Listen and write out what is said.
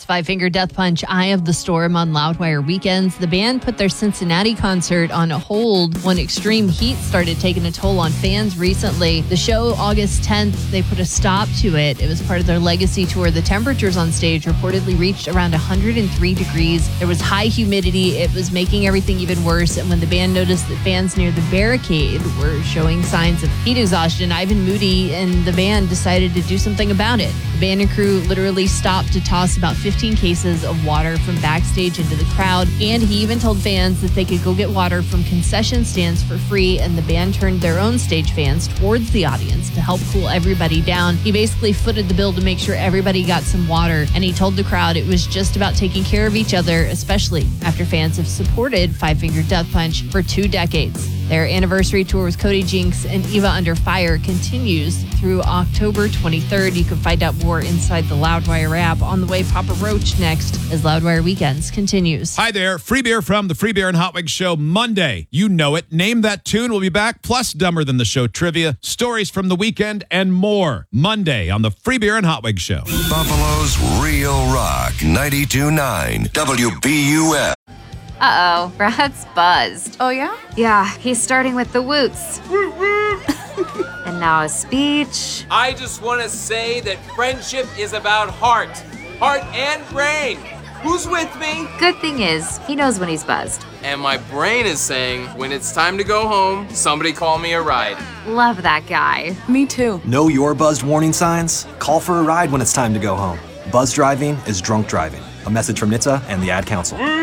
Five Finger Death Punch, Eye of the Storm on Loudwire weekends. The band put their Cincinnati concert on hold when extreme heat started taking a toll on fans recently. The show, August 10th, they put a stop to it. It was part of their legacy tour. The temperatures on stage reportedly reached around 103 degrees. There was high humidity. It was making everything even worse. And when the band noticed that fans near the barricade were showing signs of heat exhaustion, Ivan Moody and the band decided to do something about it. The band and crew literally stopped to toss about 15 cases of water from backstage into the crowd, and he even told fans that they could go get water from concession stands for free, and the band turned their own stage fans towards the audience to help cool everybody down. He basically footed the bill to make sure everybody got some water, and he told the crowd it was just about taking care of each other, especially after fans have supported Five Finger Death Punch for 2 decades. Their anniversary tour with Cody Jinks and Eva Under Fire continues through October 23rd. You can find out more inside the Loudwire app. On the way, Papa Roach next as Loudwire Weekends continues. Hi there. Free beer from the Free Beer and Hot Wings Show Monday. You know it. Name that tune. We'll be back. Plus Dumber Than the Show trivia, stories from the weekend, and more. Monday on the Free Beer and Hot Wings Show. Buffalo's Real Rock 92.9 WBUF. Uh-oh, Brad's buzzed. Oh, yeah? Yeah, he's starting with the woots. And now a speech. I just want to say that friendship is about heart and brain. Who's with me? Good thing is, he knows when he's buzzed. And my brain is saying, when it's time to go home, somebody call me a ride. Love that guy. Me too. Know your buzzed warning signs? Call for a ride when it's time to go home. Buzz driving is drunk driving. A message from NHTSA and the Ad Council.